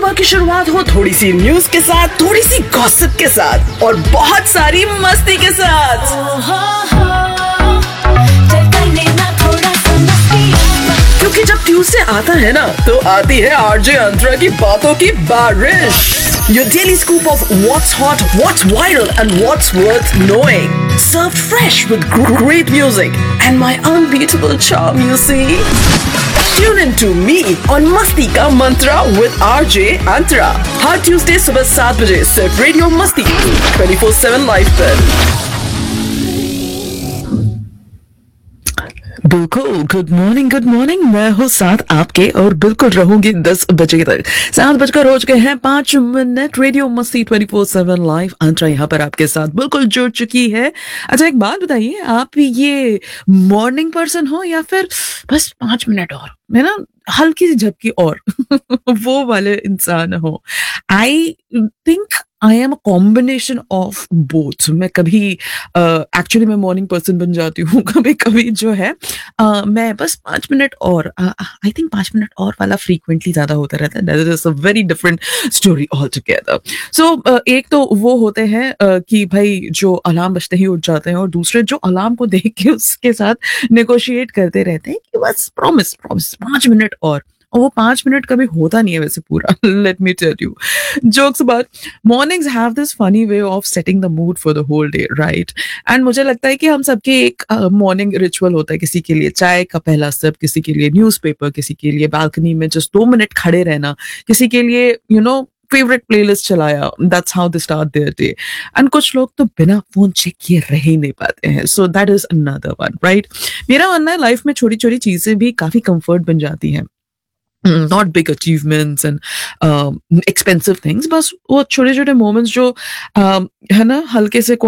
सुबह की शुरुआत हो थोड़ी सी न्यूज के साथ, थोड़ी सी गॉसिप के साथ और बहुत सारी मस्ती के साथ। क्योंकि जब ट्यूसडे आता है ना, तो आती है आरजे अंतरा की बातों की बारिश। Your daily scoop of what's hot, what's viral, and what's worth knowing. Served fresh with great music and my unbeatable charm, you see. Tune in to me on Masti Ka Mantra with RJ Antara. Her Tuesday सुबह 7 बजे सिर्फ radio मस्ती 24/7 live पर। बिल्कुल, good morning. मैं हूँ साथ आपके और बिल्कुल रहूंगी 10 बजे तक। 7 बजकर हो चुके हैं 5 मिनट। रेडियो मस्ती 24/7 लाइव अंतरा यहाँ पर आपके साथ बिल्कुल जुड़ चुकी है। अच्छा, एक बात बताइए, आप ये मॉर्निंग पर्सन हो या फिर बस 5 मिनट और मैं ना हल्की सी झपकी और वो वाले इंसान हो? I think I am a combination of both. मैं कभी एक्चुअली मैं मॉर्निंग पर्सन बन जाती हूँ, कभी कभी जो है मैं बस 5 मिनट और आई थिंक 5 मिनट और वाला फ्रीक्वेंटली ज्यादा होता रहता है। That is a very different story all together. सो एक तो वो होते हैं कि भाई जो अलार्म बजते ही उठ जाते हैं, और दूसरे जो अलार्म को देख के उसके साथ नेगोशिएट करते रहते हैं कि बस प्रॉमिस 5 मिनट और वो 5 मिनट कभी होता नहीं है वैसे पूरा। Let me tell you, jokes apart, mornings have this funny way of setting the mood for the whole day, right? And मुझे लगता है कि हम सबके एक मॉर्निंग रिचुअल होता है। किसी के लिए चाय का पहला सिप, किसी के लिए न्यूज़पेपर, किसी के लिए बालकनी में जस्ट 2 मिनट खड़े रहना, किसी के लिए फेवरेट प्लेलिस्ट चलाया। That's how they start their day. And कुछ लोग तो बिना फोन चेक किए रह ही नहीं पाते हैं। So that is another one, right? मेरा मानना है लाइफ में छोटी छोटी चीजें भी काफी कंफर्ट बन जाती हैं। Not big achievements and expensive things, बस वो छोटे छोटे मोमेंट्स जो है ना, हल्के से